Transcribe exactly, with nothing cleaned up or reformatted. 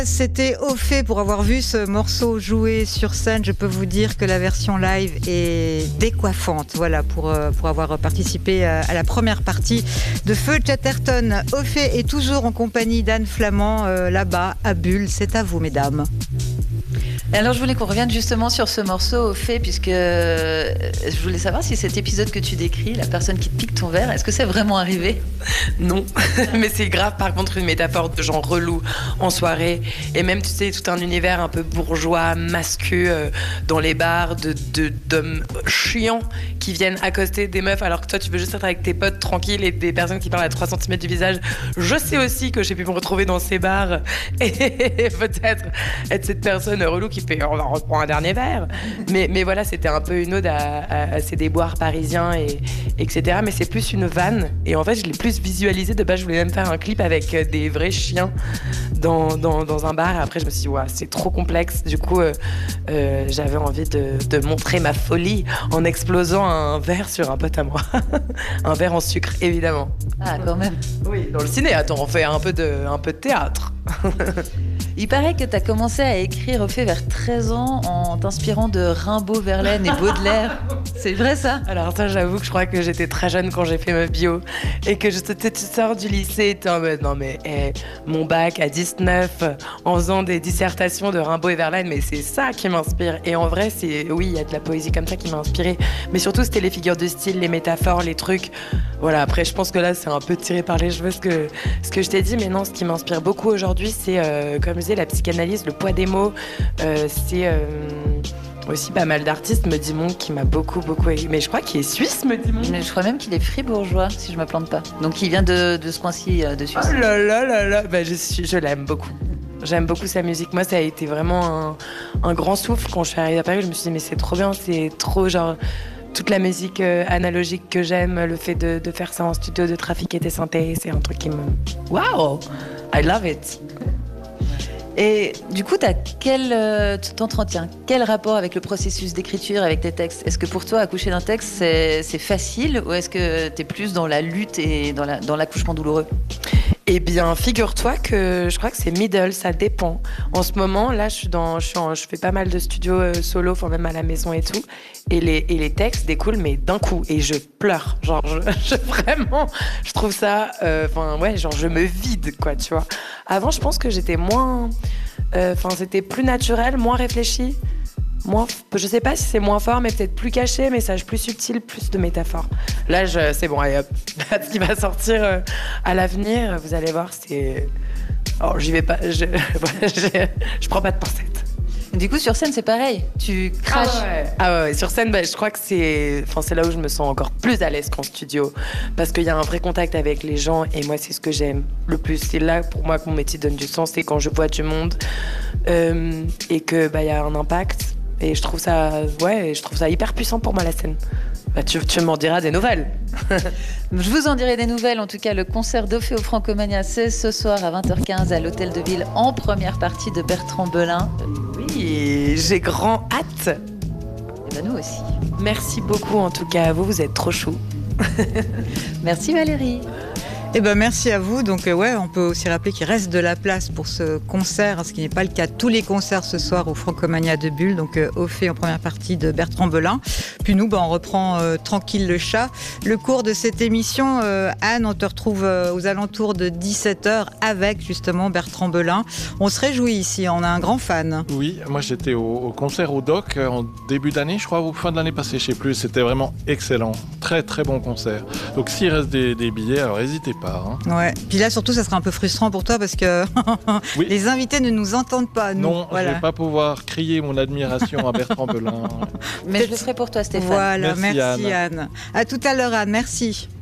C'était au fait pour avoir vu ce morceau jouer sur scène. Je peux vous dire que la version live est décoiffante. Voilà, pour, pour avoir participé à la première partie de Feu Chatterton. Au fait est toujours en compagnie d'Anne Flamand euh, là-bas à Bulle. C'est à vous, mesdames. Alors je voulais qu'on revienne justement sur ce morceau au fait, puisque je voulais savoir si cet épisode que tu décris, la personne qui te pique ton verre, est-ce que c'est vraiment arrivé ? Non, mais c'est grave par contre une métaphore de genre relou en soirée, et même tu sais tout un univers un peu bourgeois, mascu euh, dans les bars, de, de, d'hommes chiants qui viennent accoster des meufs alors que toi tu veux juste être avec tes potes tranquilles et des personnes qui parlent à trois centimètres du visage. Je sais aussi que j'ai pu me retrouver dans ces bars et peut-être être cette personne relou qui fait on en reprend un dernier verre, mais, mais voilà, c'était un peu une ode à, à, à ces déboires parisiens et, etc. Mais c'est plus une vanne, et en fait je l'ai plus visualisé. De base je voulais même faire un clip avec des vrais chiens dans, dans, dans un bar, et après je me suis dit ouais, c'est trop complexe, du coup euh, euh, j'avais envie de, de montrer ma folie en explosant un verre sur un pote à moi. Un verre en sucre évidemment. Ah quand même. Oui, dans le ciné, attends, on fait un peu de, un peu de théâtre. Il paraît que tu as commencé à écrire au fait vers treize ans en t'inspirant de Rimbaud, Verlaine et Baudelaire. C'est vrai ça ? Alors ça, j'avoue que je crois que j'étais très jeune quand j'ai fait ma bio et que je tu sors du lycée, t'es en mode non mais hey, mon bac à dix-neuf en faisant des dissertations de Rimbaud et Verlaine, mais c'est ça qui m'inspire. Et en vrai, c'est oui, il y a de la poésie comme ça qui m'a inspirée, mais surtout c'était les figures de style, les métaphores, les trucs. Voilà, après je pense que là c'est un peu tiré par les cheveux ce que ce que je t'ai dit, mais non, ce qui m'inspire beaucoup aujourd'hui, c'est euh, comme je disais, la psychanalyse, le poids des mots. Euh, c'est euh, aussi pas mal d'artistes, Muddy Monk qui m'a beaucoup beaucoup aimé. Mais je crois qu'il est suisse, Muddy Monk. Mais je crois même qu'il est fribourgeois, si je me plante pas. Donc il vient de, de ce coin-ci euh, de Suisse. Oh là là là là, bah, je, suis, je l'aime beaucoup. J'aime beaucoup sa musique. Moi, ça a été vraiment un, un grand souffle quand je suis arrivée à Paris. Je me suis dit mais c'est trop bien, c'est trop genre toute la musique euh, analogique que j'aime, le fait de, de faire ça en studio, de trafiquer des synthés, c'est un truc qui me... Wow, I love it. Et du coup, t'as quel, euh, tu t'entretiens, quel rapport avec le processus d'écriture, avec tes textes ? Est-ce que pour toi, accoucher d'un texte, c'est, c'est facile, ou est-ce que t'es plus dans la lutte et dans, la, dans l'accouchement douloureux ? Eh bien, figure-toi que je crois que c'est middle, ça dépend. En ce moment, là, je suis dans, je, suis en, je fais pas mal de studios euh, solo, enfin même à la maison et tout, et les, et les textes découlent, mais d'un coup, et je pleure. Genre, je, je vraiment, je trouve ça, enfin euh, ouais, genre je me vide, quoi, tu vois. Avant, je pense que j'étais moins, enfin euh, c'était plus naturel, moins réfléchi. Moins, je sais pas si c'est moins fort, mais peut-être plus caché, message plus subtil, plus de métaphores. Là, je, c'est bon, allez hop. Ce qui va sortir euh, à l'avenir, vous allez voir, c'est... Oh, j'y vais pas, je, je, je prends pas de pincettes. Du coup, sur scène, c'est pareil. Tu craches. Ah ouais, ah ouais, ouais. Sur scène, bah, je crois que c'est, enfin, c'est là où je me sens encore plus à l'aise qu'en studio, parce qu'il y a un vrai contact avec les gens, et moi, c'est ce que j'aime le plus. C'est là, pour moi, que mon métier donne du sens, c'est quand je vois du monde euh, et que bah, y a un impact. Et je trouve ça, ouais, je trouve ça hyper puissant pour moi, la scène. Bah, tu, tu m'en diras des nouvelles. Je vous en dirai des nouvelles. En tout cas, le concert d'Ophé au Francomania, c'est ce soir à vingt heures quinze à l'Hôtel de Ville, en première partie de Bertrand Belin. Oui, j'ai grand hâte. Et ben nous aussi. Merci beaucoup, en tout cas, à vous, vous êtes trop chou. Merci Valérie. Eh ben merci à vous. Donc euh, ouais, on peut aussi rappeler qu'il reste de la place pour ce concert, ce qui n'est pas le cas de tous les concerts ce soir au Francomania de Bulle. Donc euh, au fait en première partie de Bertrand Belin. Puis nous, ben, on reprend euh, tranquille le chat. Le cours de cette émission, euh, Anne, on te retrouve euh, aux alentours de dix-sept heures avec justement Bertrand Belin. On se réjouit ici, on a un grand fan. Oui, moi j'étais au, au concert au Doc euh, en début d'année, je crois, ou fin de l'année passée, je sais plus. C'était vraiment excellent, très très bon concert. Donc s'il reste des, des billets, alors n'hésitez pas. Hein. Ouais. Puis là, surtout, ça sera un peu frustrant pour toi parce que oui. Les invités ne nous entendent pas. Nous. Non, voilà. Je ne vais pas pouvoir crier mon admiration à Bertrand Belin. Mais je le ferai pour toi, Stéphane. Voilà, merci, merci Anne. Anne. À tout à l'heure, Anne. Merci.